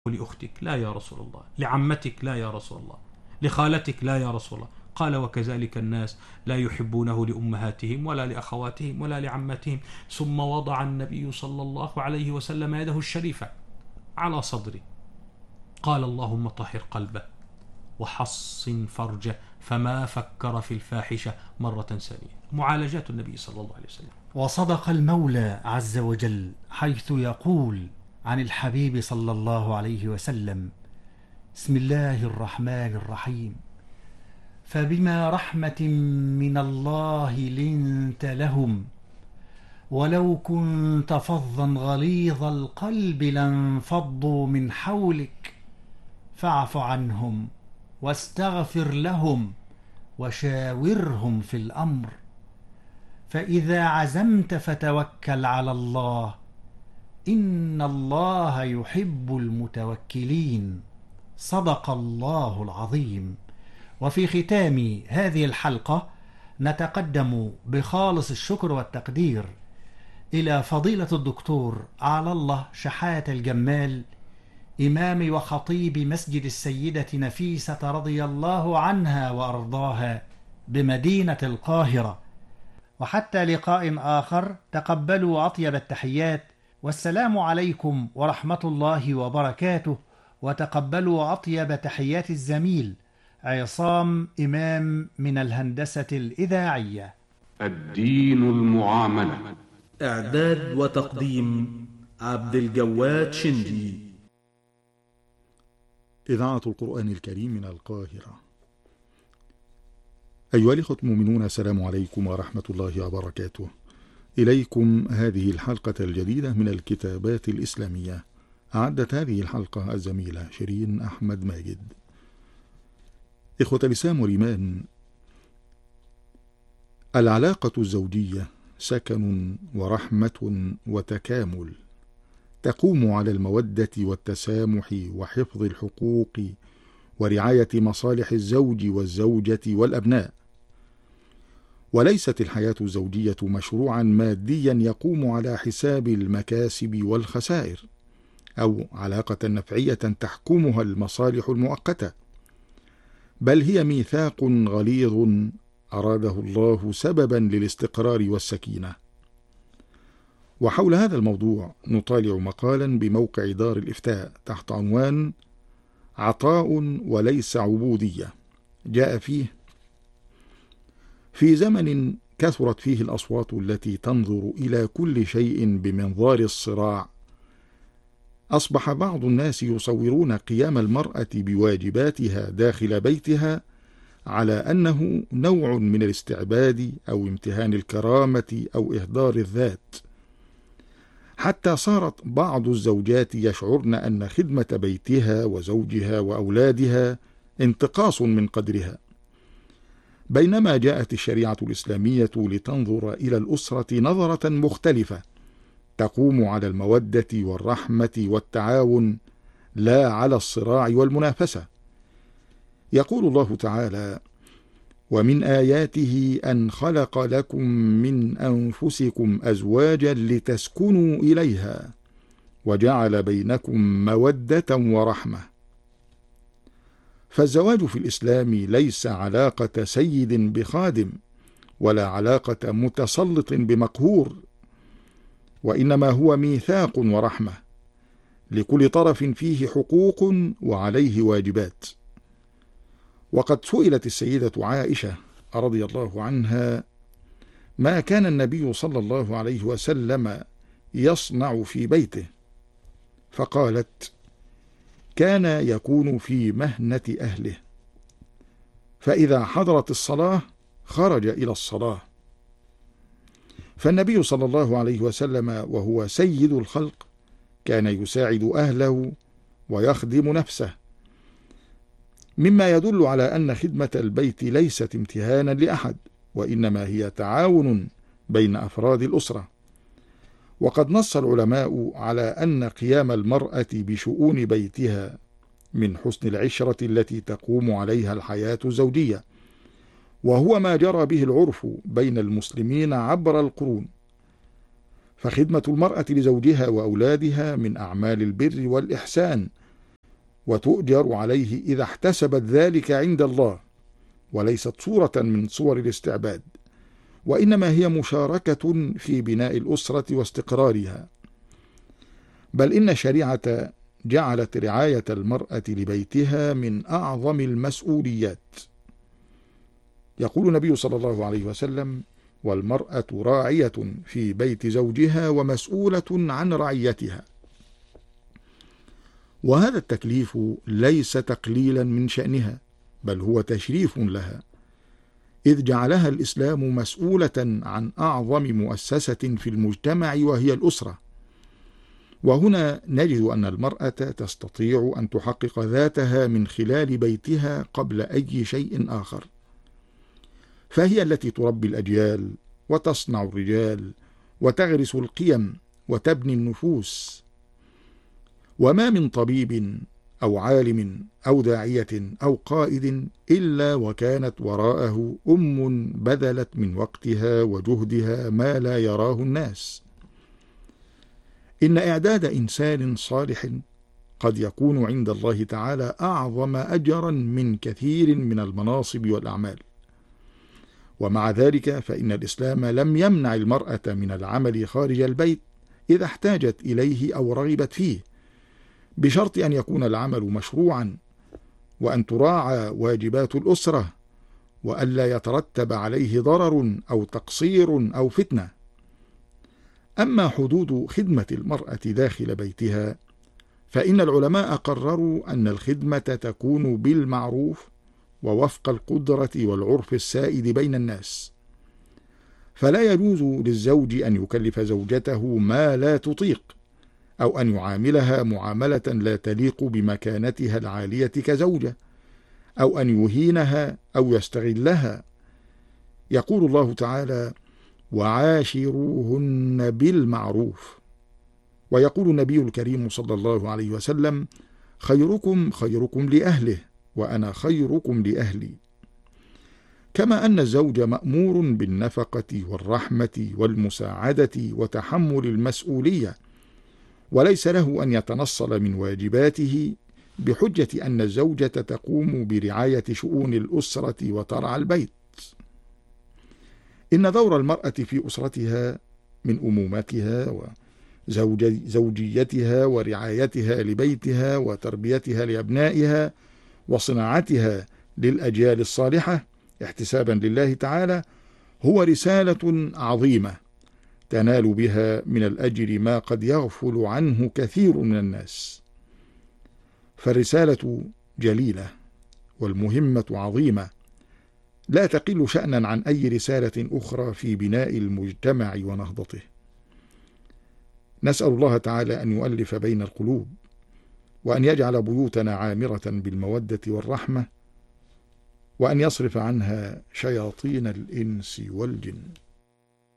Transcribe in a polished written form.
لأختك؟ لا يا رسول الله. لعمتك؟ لا يا رسول الله. لخالتك؟ لا يا رسول الله. قال: وكذلك الناس لا يحبونه لأمهاتهم ولا لأخواتهم ولا لعماتهم. ثم وضع النبي صلى الله عليه وسلم يده الشريفة على صدره، قال: اللهم طهر قلبه وحصن فرجه، فما فكر في الفاحشة مرة ثانية. معالجات النبي صلى الله عليه وسلم. وصدق المولى عز وجل حيث يقول عن الحبيب صلى الله عليه وسلم: بسم الله الرحمن الرحيم، فبما رحمة من الله لنت لهم ولو كنت فظا غليظ القلب لانفضوا من حولك فاعف عنهم واستغفر لهم وشاورهم في الأمر فإذا عزمت فتوكل على الله إن الله يحب المتوكلين. صدق الله العظيم. وفي ختام هذه الحلقة نتقدم بخالص الشكر والتقدير إلى فضيلة الدكتور على الله شحاتة الجمال، إمام وخطيب مسجد السيدة نفيسة رضي الله عنها وأرضاها بمدينة القاهرة. وحتى لقاء آخر، تقبلوا أطيب التحيات، والسلام عليكم ورحمة الله وبركاته. وتقبلوا أطيب تحيات الزميل عصام إمام من الهندسة الإذاعية. الدين المعاملة. إعداد وتقديم عبد الجواد شندي. إذاعة القرآن الكريم من القاهرة. أيها الإخوة المؤمنون، السلام عليكم ورحمة الله وبركاته. إليكم هذه الحلقة الجديدة من الكتابات الإسلامية. أعدت هذه الحلقة الزميلة شيرين أحمد ماجد. إخوة الإسلام والإيمان، العلاقة الزوجية سكن ورحمة وتكامل، تقوم على المودة والتسامح وحفظ الحقوق ورعاية مصالح الزوج والزوجة والأبناء. وليست الحياة الزوجية مشروعا ماديا يقوم على حساب المكاسب والخسائر، أو علاقة نفعية تحكمها المصالح المؤقتة، بل هي ميثاق غليظ أراده الله سببا للاستقرار والسكينة. وحول هذا الموضوع نطالع مقالا بموقع دار الإفتاء تحت عنوان عطاء وليس عبودية، جاء فيه: في زمن كثرت فيه الأصوات التي تنظر إلى كل شيء بمنظار الصراع، أصبح بعض الناس يصورون قيام المرأة بواجباتها داخل بيتها على أنه نوع من الاستعباد أو امتهان الكرامة أو إهدار الذات، حتى صارت بعض الزوجات يشعرن أن خدمة بيتها وزوجها وأولادها انتقاص من قدرها، بينما جاءت الشريعة الإسلامية لتنظر إلى الأسرة نظرة مختلفة تقوم على المودة والرحمة والتعاون، لا على الصراع والمنافسة. يقول الله تعالى: ومن آياته أن خلق لكم من أنفسكم أزواجا لتسكنوا إليها وجعل بينكم مودة ورحمة. فالزواج في الإسلام ليس علاقة سيد بخادم ولا علاقة متسلط بمقهور، وإنما هو ميثاق ورحمة، لكل طرف فيه حقوق وعليه واجبات. وقد سئلت السيدة عائشة رضي الله عنها ما كان النبي صلى الله عليه وسلم يصنع في بيته، فقالت: كان يكون في مهنة أهله، فإذا حضرت الصلاة خرج إلى الصلاة. فالنبي صلى الله عليه وسلم وهو سيد الخلق كان يساعد أهله ويخدم نفسه، مما يدل على أن خدمة البيت ليست امتهانا لأحد، وإنما هي تعاون بين أفراد الأسرة. وقد نص العلماء على أن قيام المرأة بشؤون بيتها من حسن العشرة التي تقوم عليها الحياة الزوجية، وهو ما جرى به العرف بين المسلمين عبر القرون. فخدمة المرأة لزوجها وأولادها من أعمال البر والإحسان، وتؤجر عليه إذا احتسبت ذلك عند الله، وليست صورة من صور الاستعباد، وإنما هي مشاركة في بناء الأسرة واستقرارها. بل إن الشريعة جعلت رعاية المرأة لبيتها من أعظم المسؤوليات. يقول النبي صلى الله عليه وسلم: والمرأة راعية في بيت زوجها ومسؤولة عن رعيتها. وهذا التكليف ليس تقليلا من شأنها، بل هو تشريف لها، إذ جعلها الإسلام مسؤولة عن أعظم مؤسسة في المجتمع وهي الأسرة. وهنا نجد أن المرأة تستطيع أن تحقق ذاتها من خلال بيتها قبل أي شيء آخر، فهي التي تربي الأجيال وتصنع الرجال وتغرس القيم وتبني النفوس. وما من طبيب أو عالم أو داعية أو قائد إلا وكانت وراءه بذلت من وقتها وجهدها ما لا يراه الناس. إن إعداد إنسان صالح قد يكون عند الله تعالى أعظم أجرا من كثير من المناصب والأعمال. ومع ذلك فإن الإسلام لم يمنع المرأة من العمل خارج البيت إذا احتاجت إليه أو رغبت فيه، بشرط أن يكون العمل مشروعا، وأن تراعى واجبات الأسرة، وألا يترتب عليه ضرر أو تقصير أو فتنة. أما حدود خدمة المرأة داخل بيتها، فإن العلماء قرروا أن الخدمة تكون بالمعروف ووفق القدرة والعرف السائد بين الناس، فلا يجوز للزوج أن يكلف زوجته ما لا تطيق، أو أن يعاملها معاملة لا تليق بمكانتها العالية كزوجة، أو أن يهينها أو يستغلها. يقول الله تعالى: وعاشروهن بالمعروف. ويقول النبي الكريم صلى الله عليه وسلم: خيركم خيركم لأهله، وأنا خيركم لأهلي. كما أن الزوج مأمور بالنفقة والرحمة والمساعدة وتحمل المسؤولية، وليس له أن يتنصل من واجباته بحجة أن الزوجة تقوم برعاية شؤون الأسرة وترعى البيت. إن دور المرأة في أسرتها من أمومتها وزوجيتها ورعايتها لبيتها وتربيتها لأبنائها وصناعتها للأجيال الصالحة احتسابا لله تعالى هو رسالة عظيمة تنال بها من الأجر ما قد يغفل عنه كثير من الناس. فالرسالة جليلة والمهمة عظيمة، لا تقل شأنا عن أي رسالة أخرى في بناء المجتمع ونهضته. نسأل الله تعالى أن يؤلف بين القلوب، وأن يجعل بيوتنا عامرة بالمودة والرحمة، وأن يصرف عنها شياطين الإنس والجن.